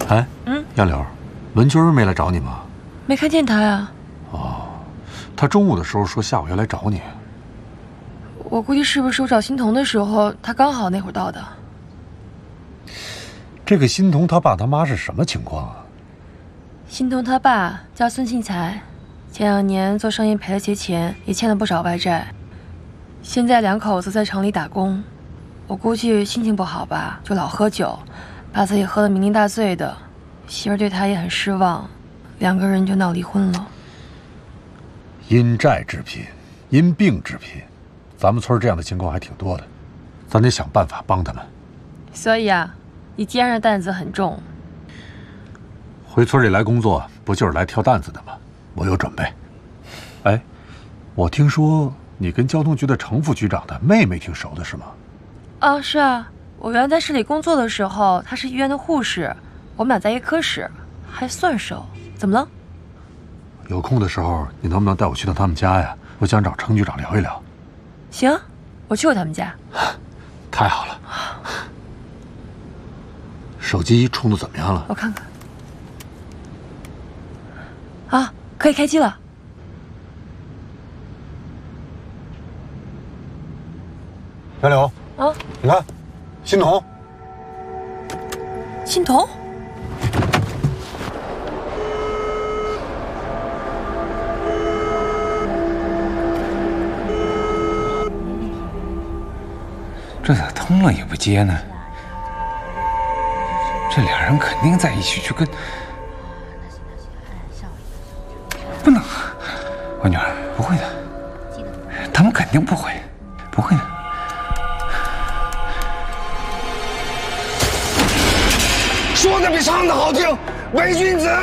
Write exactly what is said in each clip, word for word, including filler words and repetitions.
哎，嗯，杨柳，文军没来找你吗？ 没看见他呀。 哦，他中午的时候说下午要来找你。 我估计是不是我找欣桐的时候，他刚好那会儿到的。 这个欣桐他爸他妈是什么情况啊？ 欣桐他爸叫孙庆才，前两年做生意赔了些钱，也欠了不少外债。现在两口子在城里打工，我估计心情不好吧，就老喝酒，把自己喝得酩酊大醉的。媳妇对他也很失望，两个人就闹离婚了。 因债致贫，因病致贫，咱们村这样的情况还挺多的，咱得想办法帮他们。 所以啊，你肩上的担子很重。 回村里来工作，不就是来挑担子的吗？我有准备。哎，我听说你跟交通局的程副局长的妹妹挺熟的，是吗？ 啊，是啊，我原来在市里工作的时候，她是医院的护士，我们俩在一科室，还算熟。怎么了？ 有空的时候，你能不能带我去趟他们家呀？我想找程局长聊一聊。 行，我去过他们家。 太好了。手机充的怎么样了？ 我看看。啊，可以开机了。 杨柳， 啊， 你看，欣桐。 欣桐。 这咋通了也不接呢？这俩人肯定在一起去跟……不能，我女儿不会的，他们肯定不会，不会的。 说的比唱的好听，伪君子！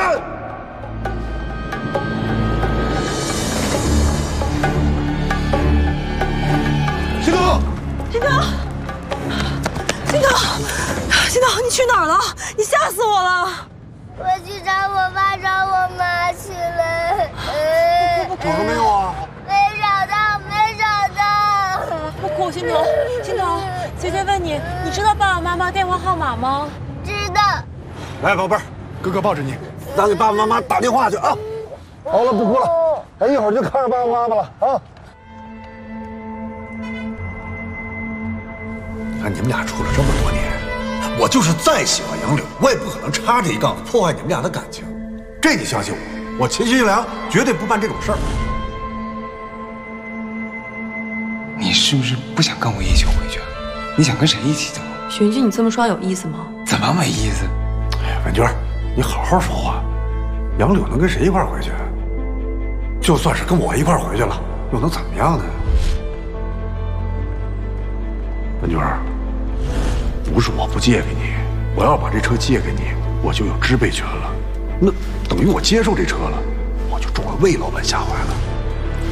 欣桐， 欣桐，欣桐，欣桐，你去哪儿了？你吓死我了！ 我去找我爸找我妈去了。 找着没有啊？ 没找到，没找到。 不哭，欣桐，欣桐，姐姐问你，你知道爸爸妈妈电话号码吗？ 知道。 来，宝贝儿，哥哥抱着你，咱给爸爸妈妈打电话去啊！好了，不哭了，咱一会儿就看着爸爸妈妈了啊！你看你们俩处了这么多年，我就是再喜欢杨柳，我也不可能插这一杠子破坏你们俩的感情。这你相信我，我秦新良绝对不办这种事儿。 你是不是不想跟我一起回去？你想跟谁一起走？ 玄君，你这么说有意思吗？ 怎么没意思？ 文娟，你好好说话。杨柳能跟谁一块回去？就算是跟我一块回去了，又能怎么样呢？文娟，不是我不借给你，我要把这车借给你，我就有支配权了。那等于我接受这车了，我就中了魏老板下怀了。